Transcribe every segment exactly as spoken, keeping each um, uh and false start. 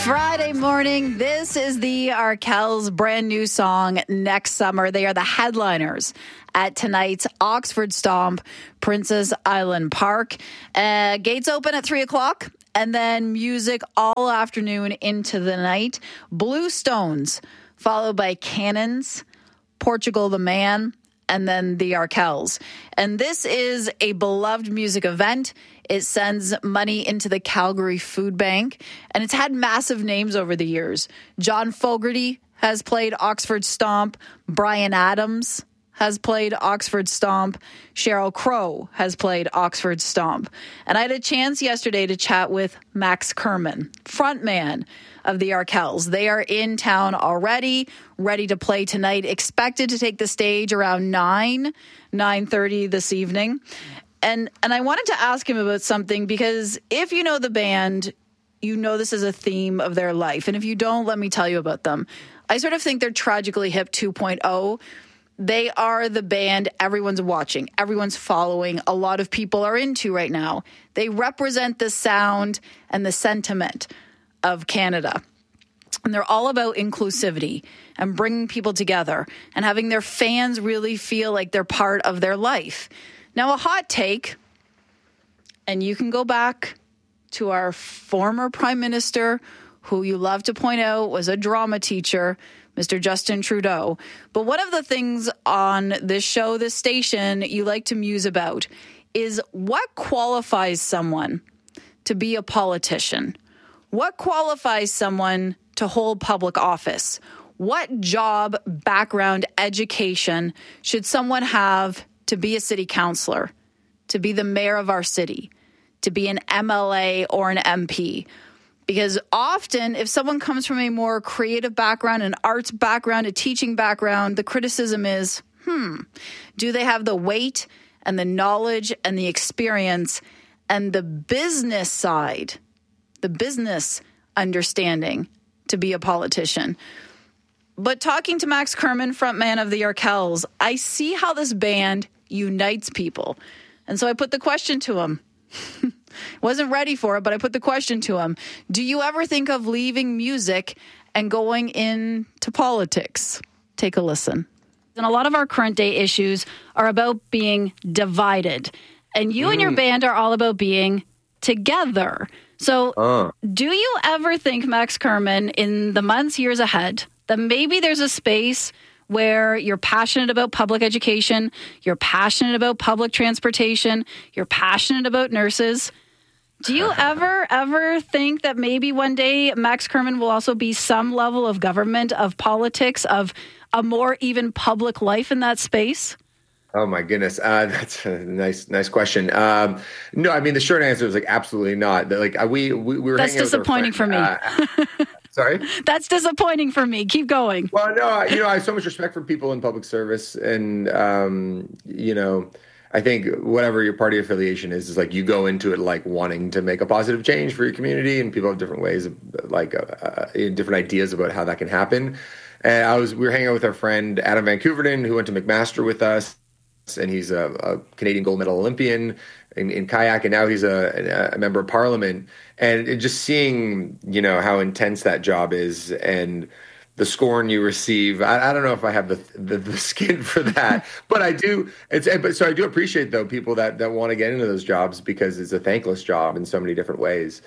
Friday morning, this is the Arkells' brand new song, Next Summer. They are the headliners at tonight's Oxford Stomp, Princess Island Park. Uh, gates open at three o'clock, and then music all afternoon into the night. Blue Stones, followed by Cannons, Portugal the Man, and then the Arkells. And this is a beloved music event. It sends money into the Calgary Food Bank, and it's had massive names over the years. John Fogerty has played Oxford Stomp. Bryan Adams has played Oxford Stomp. Sheryl Crow has played Oxford Stomp. And I had a chance yesterday to chat with Max Kerman, frontman of the Arkells. They are in town already, ready to play tonight, expected to take the stage around nine, nine thirty this evening. And and I wanted to ask him about something, because if you know the band, you know this is a theme of their life. And if you don't, let me tell you about them. I sort of think they're Tragically Hip two point oh. They are the band everyone's watching, everyone's following, a lot of people are into right now. They represent the sound and the sentiment of Canada. And they're all about inclusivity and bringing people together and having their fans really feel like they're part of their life. Now, a hot take, and you can go back to our former prime minister, who you love to point out was a drama teacher, Mister Justin Trudeau. But one of the things on this show, this station, you like to muse about is what qualifies someone to be a politician? What qualifies someone to hold public office? What job, background, education should someone have to be a city councillor, to be the mayor of our city, to be an M L A or an M P? Because often, if someone comes from a more creative background, an arts background, a teaching background, the criticism is, hmm, do they have the weight and the knowledge and the experience and the business side, the business understanding to be a politician? But talking to Max Kerman, frontman of the Arkells, I see how this band unites people. And so I put the question to him. Wasn't ready for it, but I put the question to him. Do you ever think of leaving music and going into politics? Take a listen. And a lot of our current day issues are about being divided. And you mm. and your band are all about being together. So uh. do you ever think, Max Kerman, in the months, years ahead, that maybe there's a space where you're passionate about public education, you're passionate about public transportation, you're passionate about nurses? Do you ever, ever think that maybe one day Max Kerman will also be some level of government, of politics, of a more even public life in that space? Oh my goodness, uh, that's a nice, nice question. Um, no, I mean the short answer is like absolutely not. Like we, we, we were. That's hanging disappointing with our friend, for me. Uh, sorry, that's disappointing for me. Keep going. Well, no, you know I have so much respect for people in public service, and um, you know, I think whatever your party affiliation is, is like you go into it like wanting to make a positive change for your community, and people have different ways, of, like uh, uh, different ideas about how that can happen. And I was, we were hanging out with our friend Adam Van Couverden, who went to McMaster with us. And he's a, a Canadian gold medal Olympian in, in kayak, and now he's a, a member of parliament. And it, just seeing, you know, how intense that job is and the scorn you receive. I, I don't know if I have the, the, the skin for that, but I do. It's but so I do appreciate though people that that want to get into those jobs, because it's a thankless job in so many different ways.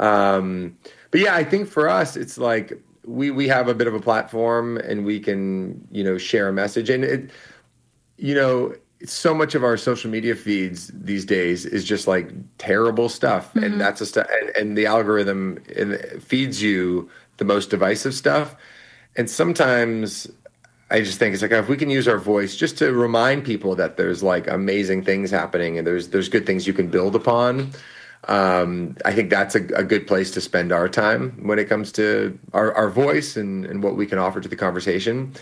Um, but yeah, I think for us, it's like we we have a bit of a platform, and we can, you know, share a message. And it, you know, so much of our social media feeds these days is just like terrible stuff. Mm-hmm. And that's a stu- and, and the algorithm feeds you the most divisive stuff. And sometimes I just think it's like, if we can use our voice just to remind people that there's like amazing things happening and there's, there's good things you can build upon. Um, I think that's a, a good place to spend our time when it comes to our, our voice and, and what we can offer to the conversation.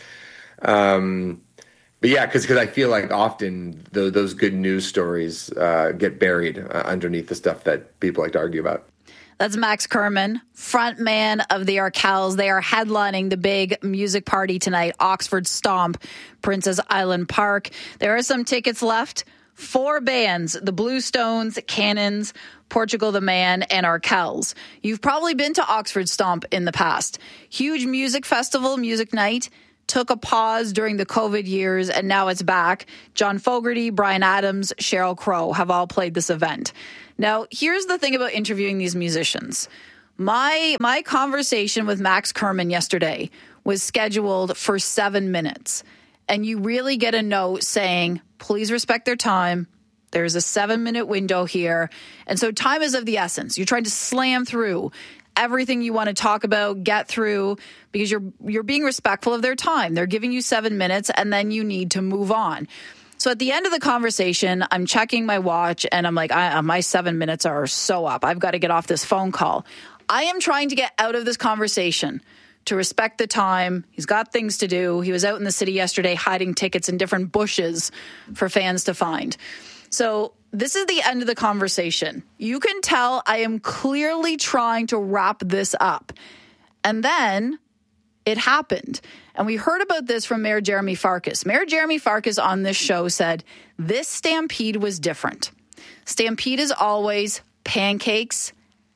Um, But yeah, because I feel like often the, those good news stories uh, get buried uh, underneath the stuff that people like to argue about. That's Max Kerman, frontman of the Arkells. They are headlining the big music party tonight, Oxford Stomp, Princess Island Park. There are some tickets left Four bands, the Bluestones, Cannons, Portugal the Man, and Arkells. You've probably been to Oxford Stomp in the past. Huge music festival, music night. Took a pause during the COVID years, and now it's back. John Fogerty, Bryan Adams, Sheryl Crow have all played this event. Now, here's the thing about interviewing these musicians. My my conversation with Max Kerman yesterday was scheduled for seven minutes. And you really get a note saying, please respect their time. There's a seven-minute window here. And so time is of the essence. You're trying to slam through everything you want to talk about, get through, because you're you're being respectful of their time. They're giving you seven minutes, and then you need to move on. So at the end of the conversation, I'm checking my watch, and I'm like, I, my seven minutes are so up. I've got to get off this phone call. I am trying to get out of this conversation to respect the time. He's got things to do. He was out in the city yesterday hiding tickets in different bushes for fans to find. So this is the end of the conversation. You can tell I am clearly trying to wrap this up. And then it happened. And we heard about this from Mayor Jeremy Farkas. Mayor Jeremy Farkas on this show said, this Stampede was different. Stampede is always pancakes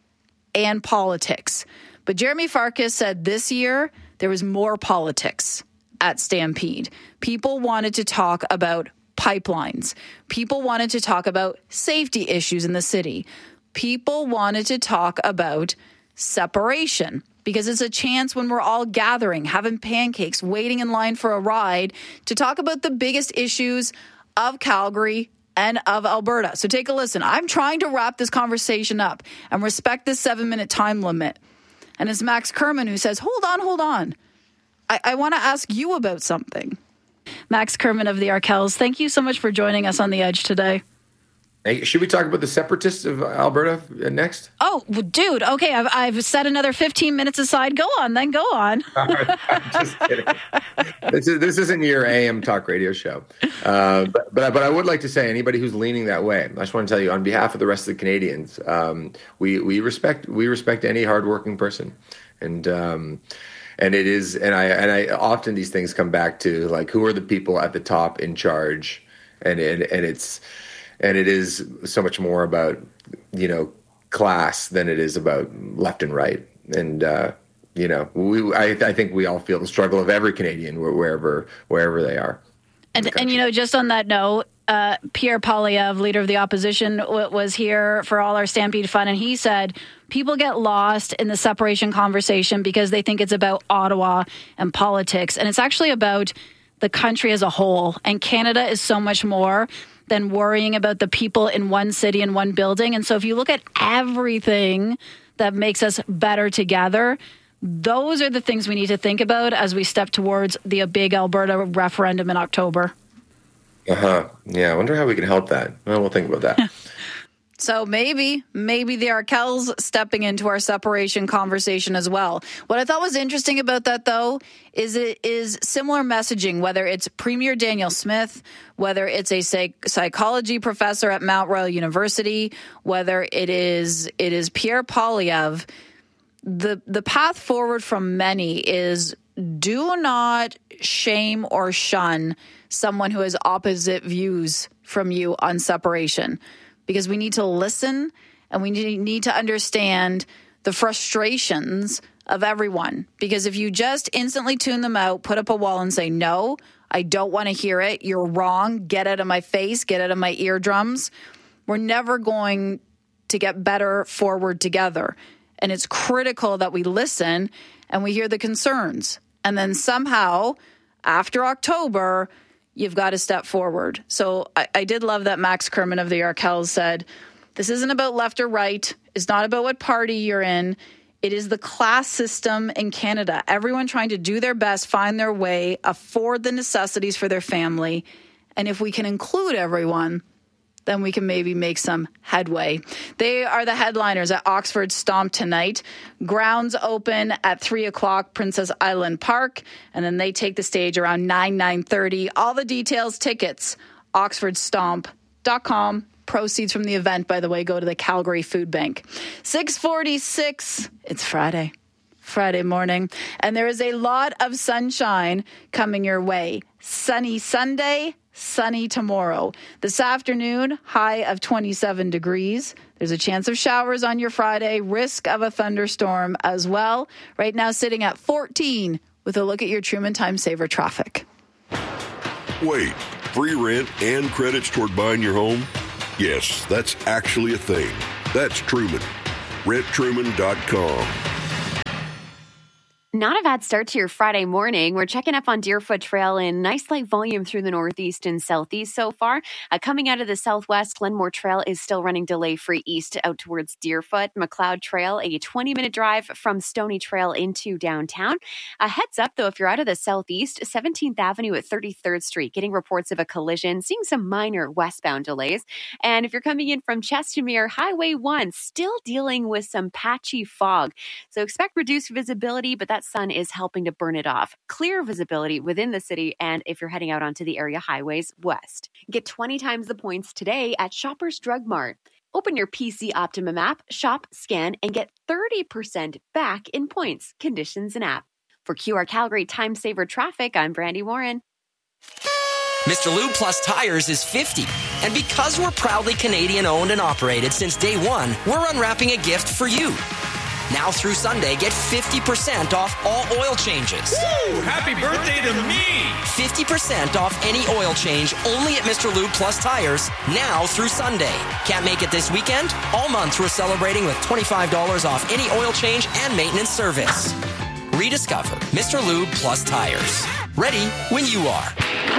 and politics. But Jeremy Farkas said this year there was more politics at Stampede. People wanted to talk about pipelines. People wanted to talk about safety issues in the city. People wanted to talk about separation because it's a chance when we're all gathering, having pancakes, waiting in line for a ride to talk about the biggest issues of Calgary and of Alberta. So take a listen. I'm trying to wrap this conversation up and respect this seven-minute time limit. And it's Max Kerman who says, hold on, hold on. I, I want to ask you about something. Max Kerman of the Arkells, thank you so much for joining us on The Edge today. Hey, should we talk about the separatists of Alberta next? Oh, well, dude, okay, I've, I've set another fifteen minutes aside. Go on, then go on. I'm just kidding. This, is, this isn't your A M talk radio show. Uh, but, but, but I would like to say, anybody who's leaning that way, I just want to tell you, on behalf of the rest of the Canadians, um, we, we respect we respect any hardworking person. And um, and it is, and I and I often these things come back to, like, who are the people at the top in charge? And and, and it's and it is so much more about, you know, class than it is about left and right. And uh, you know, we I, I think we all feel the struggle of every Canadian wherever wherever they are. And and you know, just on that note, uh, Pierre Poilievre, leader of the opposition, w- was here for all our Stampede fun, and he said people get lost in the separation conversation because they think it's about Ottawa and politics, and it's actually about the country as a whole. And Canada is so much more than worrying about the people in one city and one building. And so if you look at everything that makes us better together, those are the things we need to think about as we step towards the big Alberta referendum in October. Uh-huh. Yeah, I wonder how we can help that. Well, we'll think about that. So maybe, maybe the Arkells stepping into our separation conversation as well. What I thought was interesting about that, though, is it is similar messaging, whether it's Premier Danielle Smith, whether it's a psych- psychology professor at Mount Royal University, whether it is it is Pierre Poilievre. The the path forward from many is do not shame or shun someone who has opposite views from you on separation, because we need to listen and we need to understand the frustrations of everyone. Because if you just instantly tune them out, put up a wall and say, no, I don't want to hear it, you're wrong, get out of my face, get out of my eardrums, we're never going to get better forward together. And it's critical that we listen and we hear the concerns. And then somehow, after October, you've got to step forward. So I, I did love that Max Kerman of the Arkells said, this isn't about left or right. It's not about what party you're in. It is the class system in Canada. Everyone trying to do their best, find their way, afford the necessities for their family. And if we can include everyone, then we can maybe make some headway. They are the headliners at Oxford Stomp tonight. Grounds open at three o'clock, Princess Island Park, and then they take the stage around nine, nine thirty. All the details, tickets, oxford stomp dot com. Proceeds from the event, by the way, go to the Calgary Food Bank. six forty-six, it's Friday. Friday morning, and there is a lot of sunshine coming your way. Sunny Sunday, sunny tomorrow. This afternoon, high of twenty-seven degrees. There's a chance of showers on your Friday, risk of a thunderstorm as well. Right now sitting at fourteen with a look at your Truman Time Saver traffic. Wait, free rent and credits toward buying your home? Yes, that's actually a thing. That's Truman. rent truman dot com. Not a bad start to your Friday morning. We're checking up on Deerfoot Trail in nice light volume through the northeast and southeast so far. Uh, coming out of the southwest, Glenmore Trail is still running delay-free east out towards Deerfoot. McLeod Trail, a twenty-minute drive from Stony Trail into downtown. A heads up, though, if you're out of the southeast, seventeenth Avenue at thirty-third Street, getting reports of a collision, seeing some minor westbound delays. And if you're coming in from Chestermere, Highway one, still dealing with some patchy fog. So expect reduced visibility, but that sun is helping to burn it off. Clear visibility within the city, and if you're heading out onto the area highways west. Get twenty times the points today at Shoppers Drug Mart. Open your P C Optimum app, shop, scan, and get thirty percent back in points, conditions, and app. For Q R Calgary Time Saver Traffic, I'm Brandy Warren. Mister Lube Plus Tires is fifty. And because we're proudly Canadian owned and operated since day one, we're unwrapping a gift for you. Now through Sunday, get fifty percent off all oil changes. Woo! Happy birthday to me! fifty percent off any oil change only at Mister Lube Plus Tires, now through Sunday. Can't make it this weekend? All month we're celebrating with twenty-five dollars off any oil change and maintenance service. Rediscover Mister Lube Plus Tires. Ready when you are.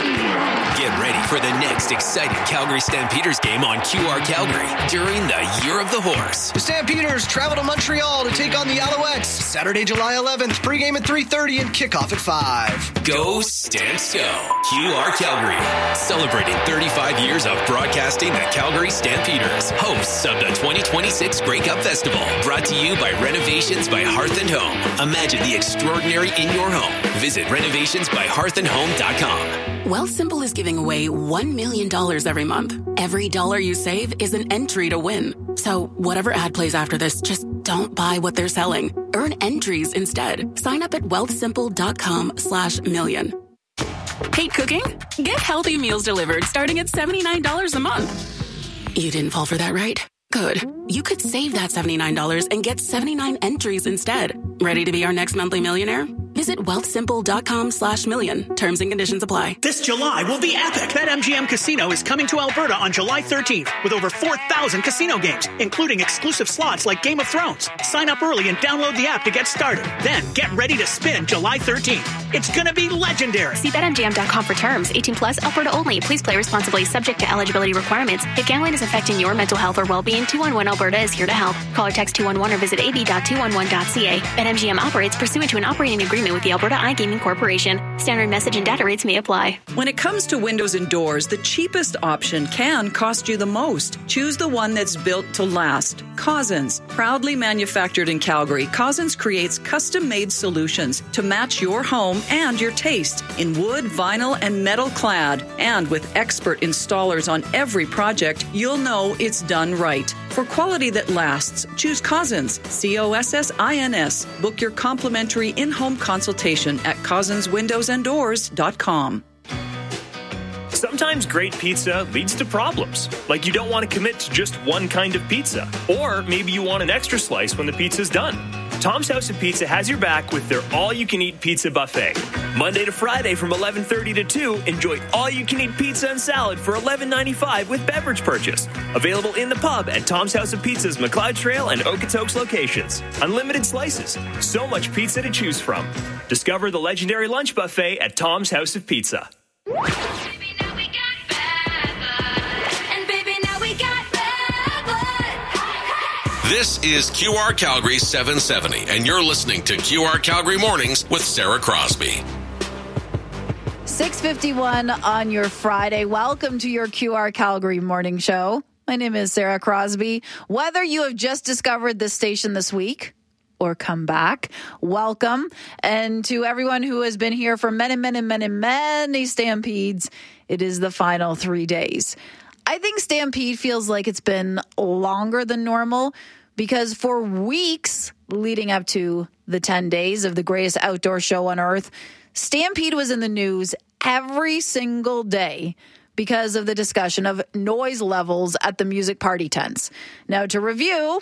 Get ready for the next exciting Calgary Stampeders game on Q R Calgary during the Year of the Horse. The Stampeders travel to Montreal to take on the Alouettes. Saturday, July eleventh, pregame at three thirty and kickoff at five. Go Stamps Go! Q R Calgary, celebrating thirty-five years of broadcasting the Calgary Stampeders, hosts of the twenty twenty-six Grey Cup Festival. Brought to you by Renovations by Hearth and Home. Imagine the extraordinary in your home. Visit renovations by hearth and home dot com. Wealthsimple is giving away one million dollars every month. Every dollar you save is an entry to win. So whatever ad plays after this, just don't buy what they're selling. Earn entries instead. Sign up at wealthsimple.com slash million. Hate cooking? Get healthy meals delivered starting at seventy-nine dollars a month. You didn't fall for that, right? Good. You could save that seventy-nine dollars and get seventy-nine entries instead. Ready to be our next monthly millionaire? Visit wealthsimple.com slash million. Terms and conditions apply. This July will be epic. BetMGM Casino is coming to Alberta on July thirteenth with over four thousand casino games, including exclusive slots like Game of Thrones. Sign up early and download the app to get started. Then get ready to spin July thirteenth. It's going to be legendary. See bet M G M dot com for terms. eighteen plus, Alberta only. Please play responsibly, subject to eligibility requirements. If gambling is affecting your mental health or well-being, two one one Alberta is here to help. Call or text two one one or visit a b dot two one one dot c a. BetMGM operates pursuant to an operating agreement with the Alberta iGaming Corporation. Standard message and data rates may apply. When it comes to windows and doors, the cheapest option can cost you the most. Choose the one that's built to last. Cousins. Proudly manufactured in Calgary, Cousins creates custom-made solutions to match your home and your taste in wood, vinyl, and metal clad. And with expert installers on every project, you'll know it's done right. For quality that lasts, choose Cousins. C O S S I N S. Book your complimentary in-home consultation at cousins windows and doors dot com. Sometimes great pizza leads to problems, like you don't want to commit to just one kind of pizza, or maybe you want an extra slice when the pizza's done. Tom's House of Pizza has your back with their all-you-can-eat pizza buffet. Monday to Friday from eleven thirty to two, enjoy all-you-can-eat pizza and salad for eleven ninety-five with beverage purchase. Available in the pub at Tom's House of Pizza's McLeod Trail and Okotoks locations. Unlimited slices. So much pizza to choose from. Discover the legendary lunch buffet at Tom's House of Pizza. This is Q R Calgary seven seventy, and you're listening to Q R Calgary Mornings with Sarah Crosby. six fifty-one on your Friday. Welcome to your Q R Calgary Morning Show. My name is Sarah Crosby. Whether you have just discovered this station this week or come back, welcome. And to everyone who has been here for many, many, many, many Stampedes, it is the final three days. I think Stampede feels like it's been longer than normal because for weeks leading up to the ten days of the greatest outdoor show on earth, Stampede was in the news every single day because of the discussion of noise levels at the music party tents. Now, to review,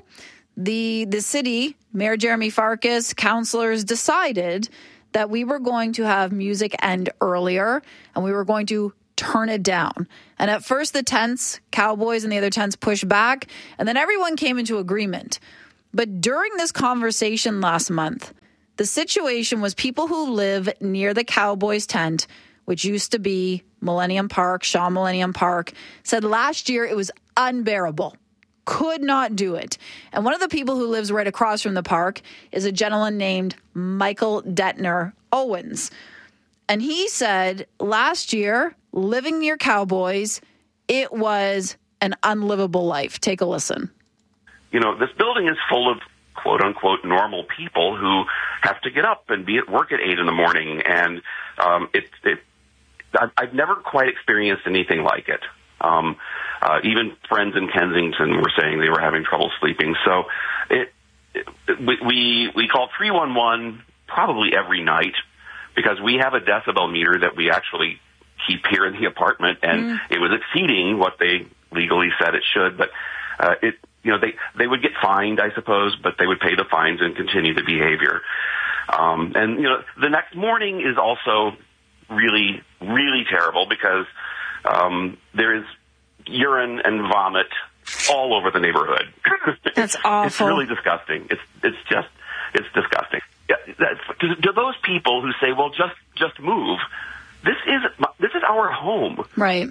the the city, Mayor Jeremy Farkas, councillors decided that we were going to have music end earlier and we were going to turn it down. And at first the tents, Cowboys and the other tents pushed back, and then everyone came into agreement. But during this conversation last month, the situation was people who live near the Cowboys tent, which used to be Millennium Park, Shaw Millennium Park, said last year it was unbearable. Could not do it. And one of the people who lives right across from the park is a gentleman named Michael Detner Owens. And he said last year, living near Cowboys, it was an unlivable life. Take a listen. You know, this building is full of quote-unquote normal people who have to get up and be at work at eight in the morning. And um, it, it, I've never quite experienced anything like it. Um, uh, even friends in Kensington were saying they were having trouble sleeping. So it, it we, we we call three one one probably every night because we have a decibel meter that we actually keep here in the apartment, and mm. it was exceeding what they legally said it should. But uh, it, you know, they they would get fined, I suppose, but they would pay the fines and continue the behavior. Um, and you know, the next morning is also really, really terrible because um, there is urine and vomit all over the neighborhood. That's awful. It's really disgusting. It's it's just it's disgusting. Yeah, that's, to, to those people who say, "Well, just just move," this is this is our home. Right.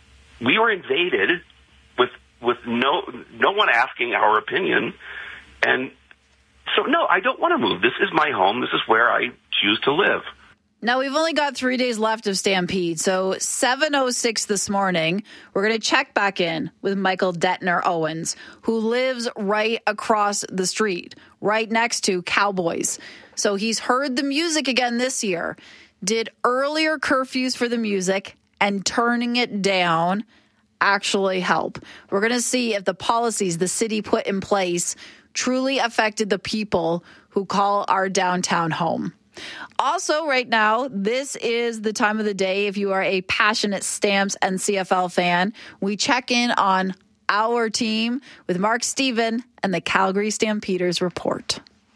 We were invaded with with no no one asking our opinion, and so no, I don't want to move. This is my home. This is where I choose to live. Now, we've only got three days left of Stampede, so seven oh six this morning, we're going to check back in with Michael Detner Owens, who lives right across the street, right next to Cowboys. So he's heard the music again this year, did earlier curfews for the music, and turning it down actually help. We're going to see if the policies the city put in place truly affected the people who call our downtown home. Also, right now, this is the time of the day. If you are a passionate Stamps and C F L fan, we check in on our team with Mark Steven and the Calgary Stampeders report.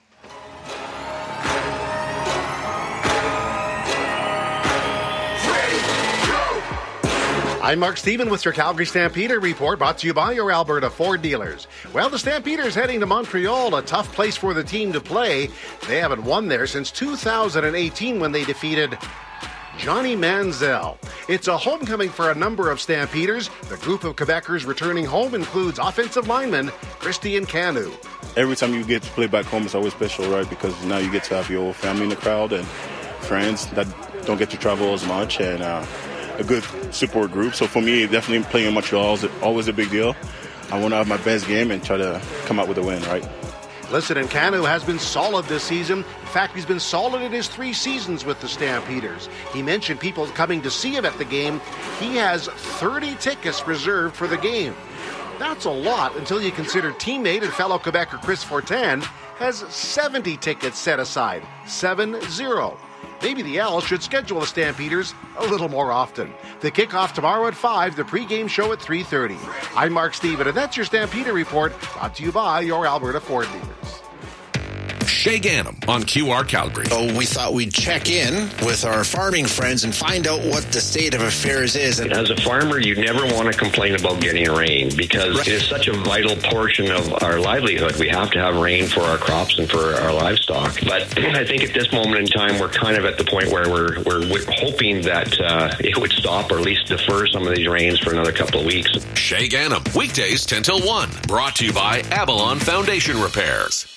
I'm Mark Steven with your Calgary Stampeder report, brought to you by your Alberta Ford dealers. Well, the Stampeders heading to Montreal, a tough place for the team to play. They haven't won there since two thousand eighteen when they defeated Johnny Manziel. It's a homecoming for a number of Stampeders. The group of Quebecers returning home includes offensive lineman Christian Canu. Every time you get to play back home, it's always special, right? Because now you get to have your whole family in the crowd and friends that don't get to travel as much, and uh, a good support group. So for me, definitely playing in Montreal is always a big deal. I want to have my best game and try to come out with a win, right? Listen, and Canu has been solid this season. In fact, he's been solid in his three seasons with the Stampeders. He mentioned people coming to see him at the game. He has thirty tickets reserved for the game. That's a lot until you consider teammate and fellow Quebecer Chris Fortin has seventy tickets set aside. seven zero. Maybe the Owls should schedule the Stampeders a little more often. The kickoff tomorrow at five, the pregame show at three thirty. I'm Mark Steven, and that's your Stampeder report, brought to you by your Alberta Ford dealers. Shay Gannam on Q R Calgary. So we thought we'd check in with our farming friends and find out what the state of affairs is. As a farmer, you never want to complain about getting rain because right. It is such a vital portion of our livelihood. We have to have rain for our crops and for our livestock. But I think at this moment in time, we're kind of at the point where we're we're, we're hoping that uh, it would stop or at least defer some of these rains for another couple of weeks. Shay Gannam, weekdays ten till one. Brought to you by Avalon Foundation Repairs.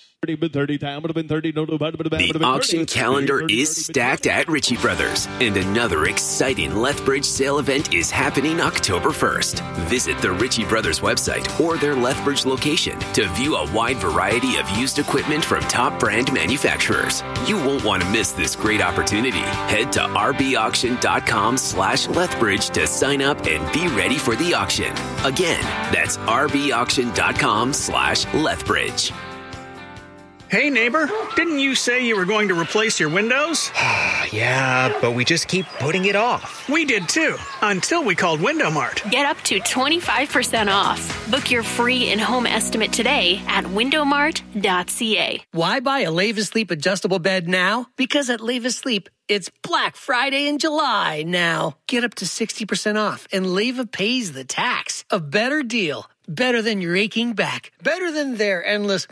The auction calendar is stacked at Ritchie Brothers, and another exciting Lethbridge sale event is happening October first. Visit the Ritchie Brothers website or their Lethbridge location to view a wide variety of used equipment from top brand manufacturers. You won't want to miss this great opportunity. Head to rbauction.com slash Lethbridge to sign up and be ready for the auction. Again, that's rbauction.com slash Lethbridge. Hey, neighbor, didn't you say you were going to replace your windows? Yeah, but we just keep putting it off. We did too, until we called Window Mart. Get up to twenty-five percent off. Book your free in-home estimate today at window mart dot c a. Why buy a Leva Sleep adjustable bed now? Because at Leva Sleep, it's Black Friday in July now. Get up to sixty percent off, and Leva pays the tax. A better deal. Better than your aching back. Better than their endless...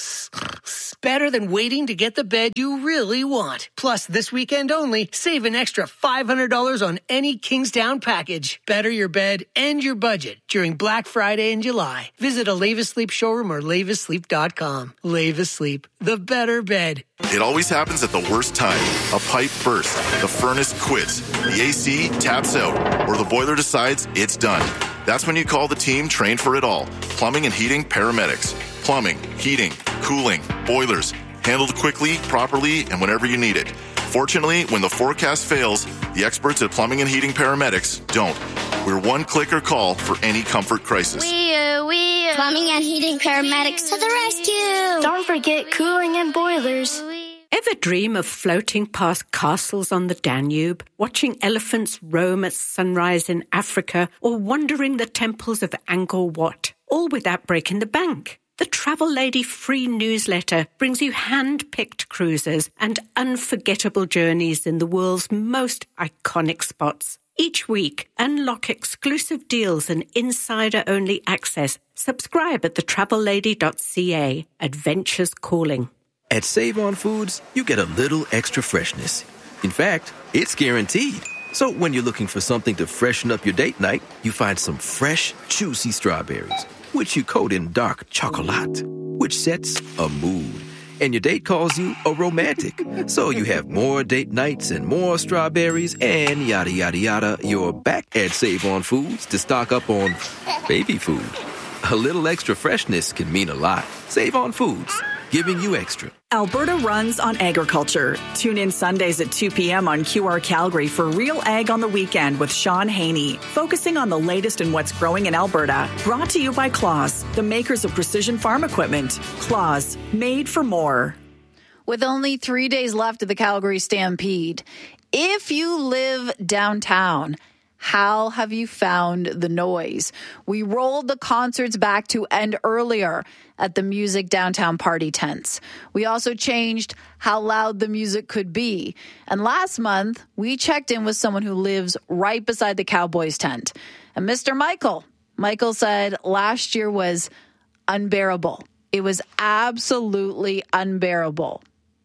Better than waiting to get the bed you really want. Plus, this weekend only, save an extra five hundred dollars on any Kingsdown package. Better your bed and your budget during Black Friday in July. Visit a Leva Sleep showroom or leva sleep dot com. Leva Sleep, the better bed. It always happens at the worst time. A pipe bursts, the furnace quits, the A C taps out, or the boiler decides it's done. That's when you call the team trained for it all. Plumbing and heating paramedics. Plumbing, heating, cooling, boilers. Handled quickly, properly, and whenever you need it. Fortunately, when the forecast fails, the experts at Plumbing and Heating Paramedics don't. We're one click or call for any comfort crisis. We, we, Plumbing and Heating Paramedics to the rescue. Don't forget cooling and boilers. Ever dream of floating past castles on the Danube, watching elephants roam at sunrise in Africa, or wandering the temples of Angkor Wat, all without breaking the bank? The Travel Lady free newsletter brings you hand-picked cruises and unforgettable journeys in the world's most iconic spots. Each week, unlock exclusive deals and insider-only access. Subscribe at the travel lady dot c a. Adventures calling. At Save On Foods, you get a little extra freshness. In fact, it's guaranteed. So when you're looking for something to freshen up your date night, you find some fresh, juicy strawberries, which you coat in dark chocolate, which sets a mood. And your date calls you a romantic. So you have more date nights and more strawberries and yada, yada, yada. You're back at Save On Foods to stock up on baby food. A little extra freshness can mean a lot. Save On Foods, giving you extra. Alberta runs on agriculture. Tune in Sundays at two p.m. on Q R Calgary for Real Ag on the Weekend with Sean Haney, focusing on the latest in what's growing in Alberta. Brought to you by Claas, the makers of precision farm equipment. Claas, made for more. With only three days left of the Calgary Stampede, if you live downtown, how have you found the noise? We rolled the concerts back to end earlier at the Music Downtown Party tents. We also changed how loud the music could be. And last month, we checked in with someone who lives right beside the Cowboys tent. And Mister Michael, Michael said last year was unbearable. It was absolutely unbearable.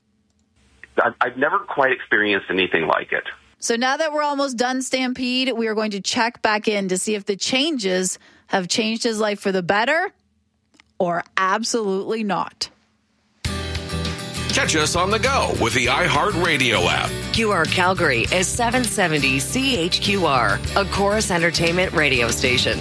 I've never quite experienced anything like it. So now that we're almost done Stampede, we are going to check back in to see if the changes have changed his life for the better or absolutely not. Catch us on the go with the iHeartRadio app. Q R Calgary is seven seventy C H Q R, a Chorus Entertainment radio station.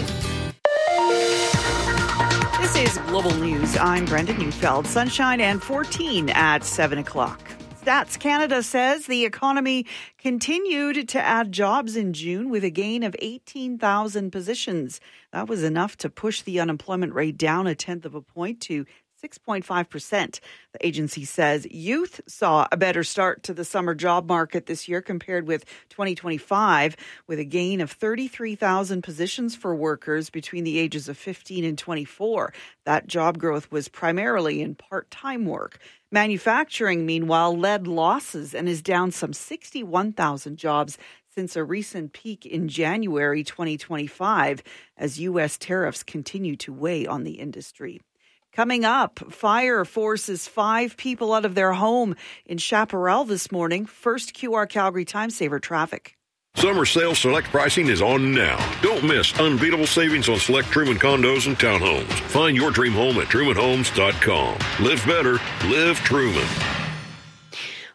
This is Global News. I'm Brenda Neufeld. Sunshine and fourteen at seven o'clock. Stats Canada says the economy continued to add jobs in June with a gain of eighteen thousand positions. That was enough to push the unemployment rate down a tenth of a point to six point five percent. The agency says youth saw a better start to the summer job market this year compared with twenty twenty-five, with a gain of thirty-three thousand positions for workers between the ages of fifteen and twenty-four. That job growth was primarily in part-time work. Manufacturing, meanwhile, led losses and is down some sixty-one thousand jobs since a recent peak in January twenty twenty-five as U S tariffs continue to weigh on the industry. Coming up, fire forces five people out of their home in Chaparral this morning. First, Q R Calgary Time Saver traffic. Summer sales select pricing is on now. Don't miss unbeatable savings on select Truman condos and townhomes. Find your dream home at truman homes dot com. Live better, live Truman.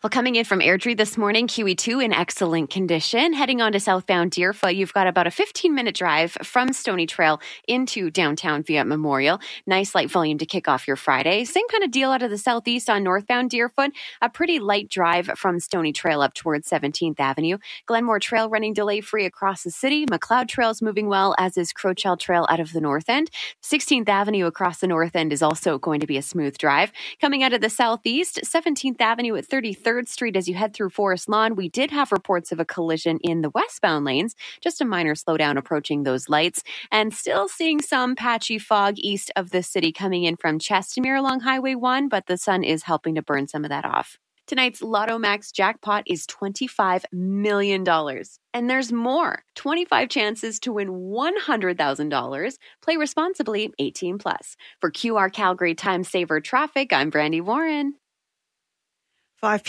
Well, coming in from Airdrie this morning, Q E two in excellent condition. Heading on to southbound Deerfoot, you've got about a fifteen-minute drive from Stony Trail into downtown via Memorial. Nice light volume to kick off your Friday. Same kind of deal out of the southeast on northbound Deerfoot. A pretty light drive from Stony Trail up towards seventeenth Avenue. Glenmore Trail running delay-free across the city. McLeod Trail's moving well, as is Crowchild Trail out of the north end. sixteenth Avenue across the north end is also going to be a smooth drive. Coming out of the southeast, seventeenth Avenue at thirty-third Street as you head through Forest Lawn. We did have reports of a collision in the westbound lanes, just a minor slowdown approaching those lights, and still seeing some patchy fog east of the city coming in from Chestermere along Highway one, but the sun is helping to burn some of that off. Tonight's Lotto Max jackpot is twenty-five million dollars. And there's more. twenty-five chances to win one hundred thousand dollars. Play responsibly, eighteen plus. For Q R Calgary Time Saver Traffic, I'm Brandy Warren. five